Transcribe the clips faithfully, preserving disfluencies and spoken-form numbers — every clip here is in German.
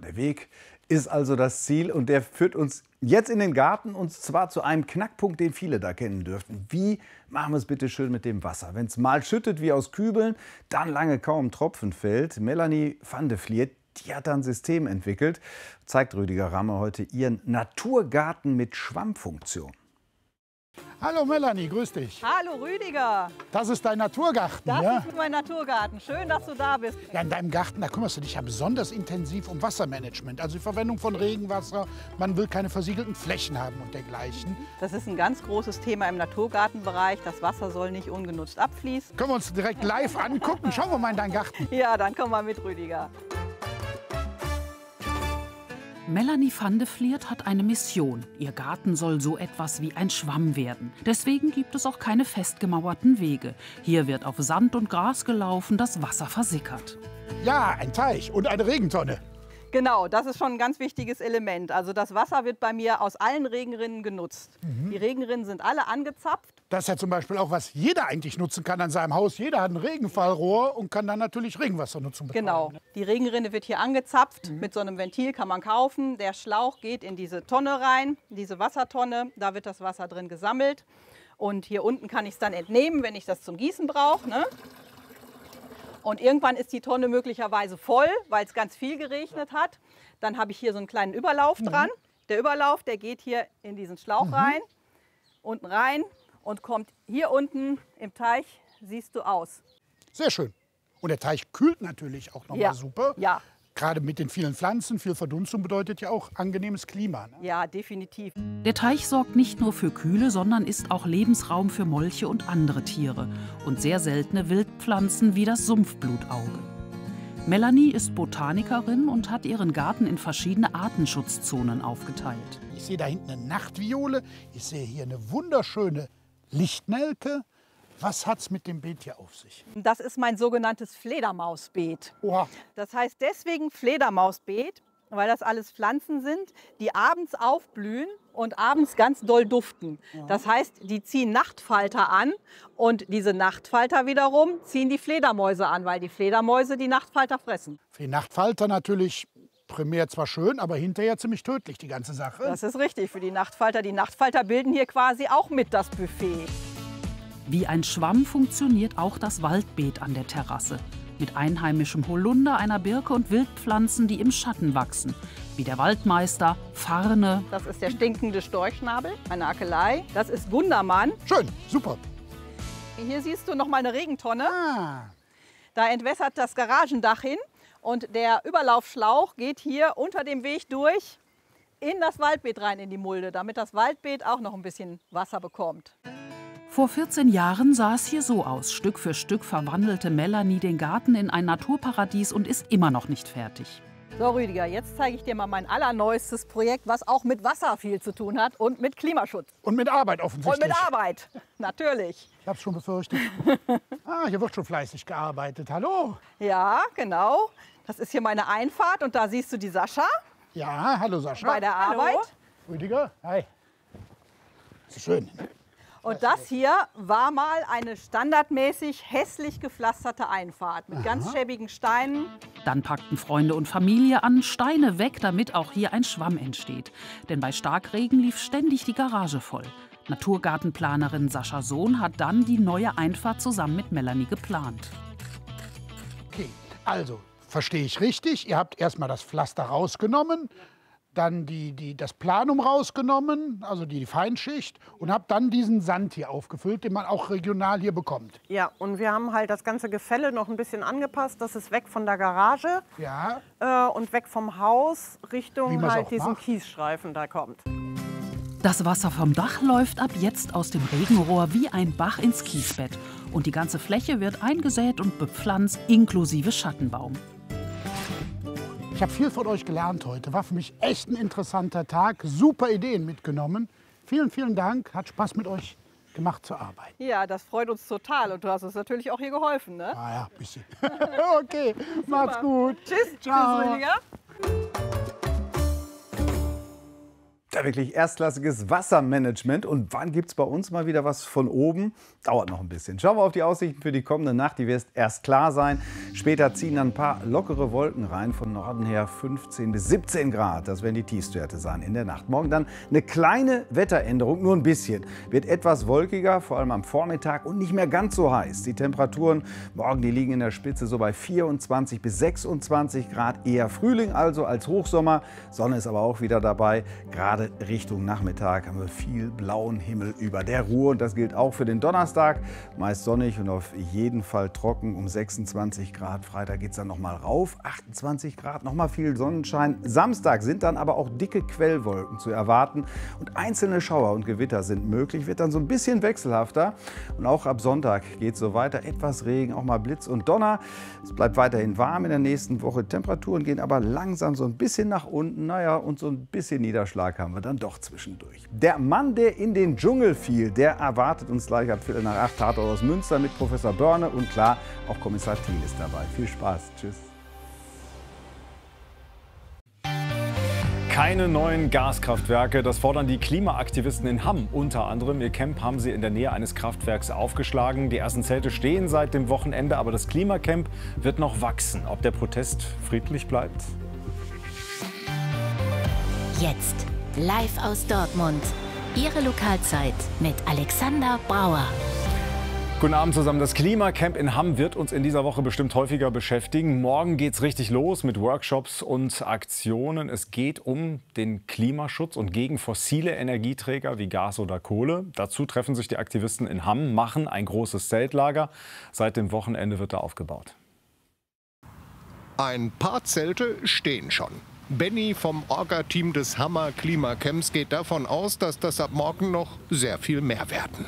Der Weg ist also das Ziel und der führt uns jetzt in den Garten und zwar zu einem Knackpunkt, den viele da kennen dürften. Wie machen wir es bitte schön mit dem Wasser? Wenn es mal schüttet wie aus Kübeln, dann lange kaum Tropfen fällt. Melanie van de Vliert, die hat da ein System entwickelt, zeigt Rüdiger Ramme heute ihren Naturgarten mit Schwammfunktion. Hallo Melanie, grüß dich. Hallo Rüdiger. Das ist dein Naturgarten, Das ja? ist mein Naturgarten. Schön, dass du da bist. Ja, in deinem Garten, da kümmerst du dich ja besonders intensiv um Wassermanagement. Also die Verwendung von Regenwasser, man will keine versiegelten Flächen haben und dergleichen. Das ist ein ganz großes Thema im Naturgartenbereich. Das Wasser soll nicht ungenutzt abfließen. Können wir uns direkt live angucken? Schauen wir mal in deinen Garten. Ja, dann komm mal mit, Rüdiger. Melanie van de Vliert hat eine Mission. Ihr Garten soll so etwas wie ein Schwamm werden. Deswegen gibt es auch keine festgemauerten Wege. Hier wird auf Sand und Gras gelaufen, das Wasser versickert. Ja, ein Teich und eine Regentonne. Genau, das ist schon ein ganz wichtiges Element. Also das Wasser wird bei mir aus allen Regenrinnen genutzt. Mhm. Die Regenrinnen sind alle angezapft. Das ist ja zum Beispiel auch, was jeder eigentlich nutzen kann an seinem Haus. Jeder hat ein Regenfallrohr und kann dann natürlich Regenwassernutzung betreiben. Genau, die Regenrinne wird hier angezapft. Mhm. Mit so einem Ventil kann man kaufen. Der Schlauch geht in diese Tonne rein, diese Wassertonne. Da wird das Wasser drin gesammelt. Und hier unten kann ich es dann entnehmen, wenn ich das zum Gießen brauche. Ne? Und irgendwann ist die Tonne möglicherweise voll, weil es ganz viel geregnet hat. Dann habe ich hier so einen kleinen Überlauf mhm. dran. Der Überlauf, der geht hier in diesen Schlauch mhm. rein, unten rein und kommt hier unten im Teich, siehst du, aus. Sehr schön. Und der Teich kühlt natürlich auch nochmal ja. super. Ja. Gerade mit den vielen Pflanzen, viel Verdunstung bedeutet ja auch angenehmes Klima. Ne? Ja, definitiv. Der Teich sorgt nicht nur für Kühle, sondern ist auch Lebensraum für Molche und andere Tiere und sehr seltene Wildpflanzen wie das Sumpfblutauge. Melanie ist Botanikerin und hat ihren Garten in verschiedene Artenschutzzonen aufgeteilt. Ich sehe da hinten eine Nachtviole, ich sehe hier eine wunderschöne Lichtnelke. Was hat's mit dem Beet hier auf sich? Das ist mein sogenanntes Fledermausbeet. Oha. Das heißt deswegen Fledermausbeet, weil das alles Pflanzen sind, die abends aufblühen und abends ganz doll duften. Ja. Das heißt, die ziehen Nachtfalter an und diese Nachtfalter wiederum ziehen die Fledermäuse an, weil die Fledermäuse die Nachtfalter fressen. Für die Nachtfalter natürlich primär zwar schön, aber hinterher ziemlich tödlich, die ganze Sache. Das ist richtig für die Nachtfalter. Die Nachtfalter bilden hier quasi auch mit das Buffet. Wie ein Schwamm funktioniert auch das Waldbeet an der Terrasse. Mit einheimischem Holunder, einer Birke und Wildpflanzen, die im Schatten wachsen. Wie der Waldmeister, Farne. Das ist der stinkende Storchschnabel, eine Akelei. Das ist Gundermann. Schön, super. Hier siehst du noch mal eine Regentonne. Ah. Da entwässert das Garagendach hin. Und der Überlaufschlauch geht hier unter dem Weg durch in das Waldbeet rein, in die Mulde, damit das Waldbeet auch noch ein bisschen Wasser bekommt. Vor vierzehn Jahren sah es hier so aus. Stück für Stück verwandelte Melanie den Garten in ein Naturparadies und ist immer noch nicht fertig. So Rüdiger, jetzt zeige ich dir mal mein allerneuestes Projekt, was auch mit Wasser viel zu tun hat und mit Klimaschutz. Und mit Arbeit offensichtlich. Und mit Arbeit, natürlich. Ich habe es schon befürchtet. Ah, hier wird schon fleißig gearbeitet. Hallo. Ja, genau. Das ist hier meine Einfahrt und da siehst du die Sascha. Ja, hallo Sascha. Bei der Arbeit. Hallo. Rüdiger, hi. Das ist schön. Und das hier war mal eine standardmäßig hässlich gepflasterte Einfahrt mit Aha. ganz schäbigen Steinen. Dann packten Freunde und Familie an, Steine weg, damit auch hier ein Schwamm entsteht. Denn bei Starkregen lief ständig die Garage voll. Naturgartenplanerin Sascha Sohn hat dann die neue Einfahrt zusammen mit Melanie geplant. Okay, also verstehe ich richtig, ihr habt erstmal das Pflaster rausgenommen. Dann die, die, das Planum rausgenommen, also die Feinschicht, und habe dann diesen Sand hier aufgefüllt, den man auch regional hier bekommt. Ja, und wir haben halt das ganze Gefälle noch ein bisschen angepasst. Das ist weg von der Garage ja. äh, und weg vom Haus, Richtung halt diesen macht. Kiesstreifen da kommt. Das Wasser vom Dach läuft ab jetzt aus dem Regenrohr wie ein Bach ins Kiesbett. Und die ganze Fläche wird eingesät und bepflanzt, inklusive Schattenbaum. Ich habe viel von euch gelernt heute. War für mich echt ein interessanter Tag. Super Ideen mitgenommen. Vielen, vielen Dank. Hat Spaß mit euch gemacht zu arbeiten. Ja, das freut uns total. Und du hast uns natürlich auch hier geholfen, ne? Ah ja, ein bisschen. Okay, macht's gut. Tschüss. Tschüss, Rüdiger. da wirklich erstklassiges Wassermanagement. Und wann gibt es bei uns mal wieder was von oben? Dauert noch ein bisschen. Schauen wir auf die Aussichten für die kommende Nacht. Die wird erst klar sein. Später ziehen dann ein paar lockere Wolken rein. Von Norden her fünfzehn bis siebzehn Grad. Das werden die Tiefstwerte sein in der Nacht. Morgen dann eine kleine Wetteränderung, nur ein bisschen. Wird etwas wolkiger, vor allem am Vormittag und nicht mehr ganz so heiß. Die Temperaturen morgen, die liegen in der Spitze so bei vierundzwanzig bis sechsundzwanzig Grad. Eher Frühling also als Hochsommer. Sonne ist aber auch wieder dabei. Gerade Richtung Nachmittag haben wir viel blauen Himmel über der Ruhr. Und das gilt auch für den Donnerstag. Meist sonnig und auf jeden Fall trocken um sechsundzwanzig Grad. Freitag geht es dann noch mal rauf, achtundzwanzig Grad, noch mal viel Sonnenschein. Samstag sind dann aber auch dicke Quellwolken zu erwarten. Und einzelne Schauer und Gewitter sind möglich. Wird dann so ein bisschen wechselhafter. Und auch ab Sonntag geht es so weiter. Etwas Regen, auch mal Blitz und Donner. Es bleibt weiterhin warm in der nächsten Woche. Temperaturen gehen aber langsam so ein bisschen nach unten. Naja, und so ein bisschen Niederschlag haben wir dann doch zwischendurch. Der Mann, der in den Dschungel fiel, der erwartet uns gleich ab Viertel nach acht. Tatort aus Münster mit Professor Börne und klar, auch Kommissar Thiel ist dabei. Viel Spaß. Tschüss. Keine neuen Gaskraftwerke, das fordern die Klimaaktivisten in Hamm unter anderem. Ihr Camp haben sie in der Nähe eines Kraftwerks aufgeschlagen. Die ersten Zelte stehen seit dem Wochenende, aber das Klimacamp wird noch wachsen. Ob der Protest friedlich bleibt? Jetzt live aus Dortmund. Ihre Lokalzeit mit Alexander Brauer. Guten Abend zusammen. Das Klimacamp in Hamm wird uns in dieser Woche bestimmt häufiger beschäftigen. Morgen geht's richtig los mit Workshops und Aktionen. Es geht um den Klimaschutz und gegen fossile Energieträger wie Gas oder Kohle. Dazu treffen sich die Aktivisten in Hamm, machen ein großes Zeltlager. Seit dem Wochenende wird da aufgebaut. Ein paar Zelte stehen schon. Benny vom Orga-Team des Hammer Klimacamps geht davon aus, dass das ab morgen noch sehr viel mehr werden.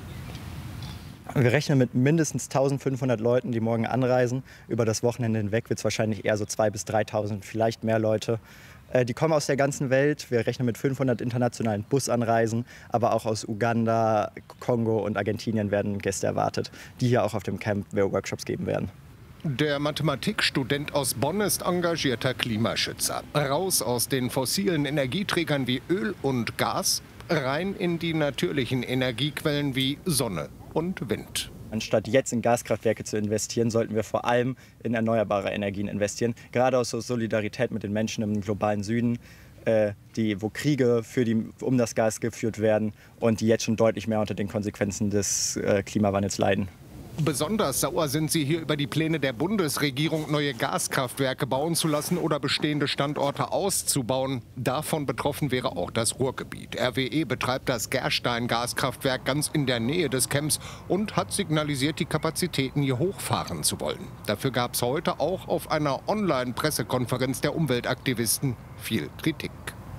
Wir rechnen mit mindestens eintausendfünfhundert Leuten, die morgen anreisen. Über das Wochenende hinweg wird es wahrscheinlich eher so zweitausend bis dreitausend, vielleicht mehr Leute. Äh, die kommen aus der ganzen Welt. Wir rechnen mit fünfhundert internationalen Busanreisen. Aber auch aus Uganda, Kongo und Argentinien werden Gäste erwartet, die hier auch auf dem Camp Workshops geben werden. Der Mathematikstudent aus Bonn ist engagierter Klimaschützer. Raus aus den fossilen Energieträgern wie Öl und Gas, rein in die natürlichen Energiequellen wie Sonne und Wind. Anstatt jetzt in Gaskraftwerke zu investieren, sollten wir vor allem in erneuerbare Energien investieren. Gerade aus Solidarität mit den Menschen im globalen Süden, äh, die, wo Kriege für die, um das Gas geführt werden und die jetzt schon deutlich mehr unter den Konsequenzen des äh, Klimawandels leiden. Besonders sauer sind sie hier über die Pläne der Bundesregierung, neue Gaskraftwerke bauen zu lassen oder bestehende Standorte auszubauen. Davon betroffen wäre auch das Ruhrgebiet. R W E betreibt das Gerstein-Gaskraftwerk ganz in der Nähe des Camps und hat signalisiert, die Kapazitäten hier hochfahren zu wollen. Dafür gab es heute auch auf einer Online-Pressekonferenz der Umweltaktivisten viel Kritik.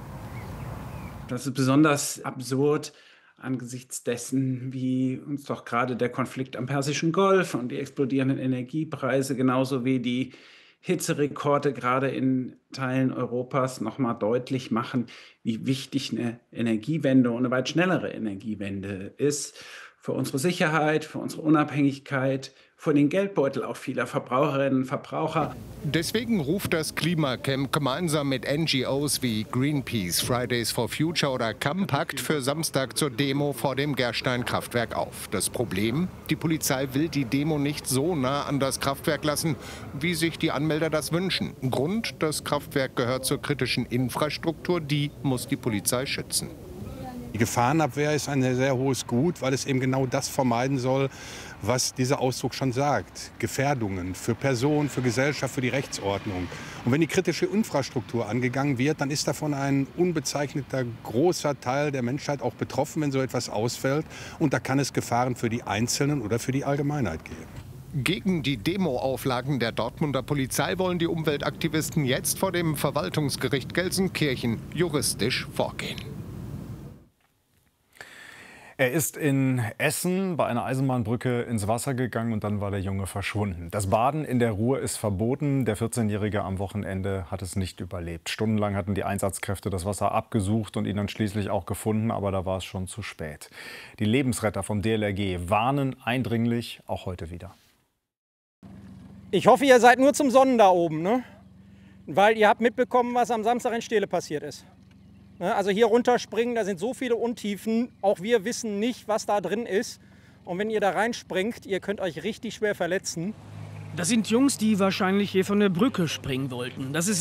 Das ist besonders absurd angesichts dessen, wie uns doch gerade der Konflikt am Persischen Golf und die explodierenden Energiepreise, genauso wie die Hitzerekorde gerade in Teilen Europas noch mal deutlich machen, wie wichtig eine Energiewende und eine weit schnellere Energiewende ist für unsere Sicherheit, für unsere Unabhängigkeit, für den Geldbeutel auch vieler Verbraucherinnen und Verbraucher. Deswegen ruft das Klimacamp gemeinsam mit N G Os wie Greenpeace, Fridays for Future oder Compact für Samstag zur Demo vor dem Gerstein-Kraftwerk auf. Das Problem? Die Polizei will die Demo nicht so nah an das Kraftwerk lassen, wie sich die Anmelder das wünschen. Grund: Das Kraftwerk gehört zur kritischen Infrastruktur, die muss die Polizei schützen. Die Gefahrenabwehr ist ein sehr hohes Gut, weil es eben genau das vermeiden soll, was dieser Ausdruck schon sagt. Gefährdungen für Personen, für Gesellschaft, für die Rechtsordnung. Und wenn die kritische Infrastruktur angegangen wird, dann ist davon ein unbezeichneter großer Teil der Menschheit auch betroffen, wenn so etwas ausfällt. Und da kann es Gefahren für die Einzelnen oder für die Allgemeinheit geben. Gegen die Demoauflagen der Dortmunder Polizei wollen die Umweltaktivisten jetzt vor dem Verwaltungsgericht Gelsenkirchen juristisch vorgehen. Er ist in Essen bei einer Eisenbahnbrücke ins Wasser gegangen und dann war der Junge verschwunden. Das Baden in der Ruhr ist verboten. Der vierzehnjährige am Wochenende hat es nicht überlebt. Stundenlang hatten die Einsatzkräfte das Wasser abgesucht und ihn dann schließlich auch gefunden, aber da war es schon zu spät. Die Lebensretter vom D L R G warnen eindringlich, auch heute wieder. Ich hoffe, ihr seid nur zum Sonnen da oben, ne? Weil ihr habt mitbekommen, was am Samstag in Steele passiert ist. Also hier runterspringen, da sind so viele Untiefen. Auch wir wissen nicht, was da drin ist. Und wenn ihr da reinspringt, ihr könnt euch richtig schwer verletzen. Das sind Jungs, die wahrscheinlich hier von der Brücke springen wollten. Das ist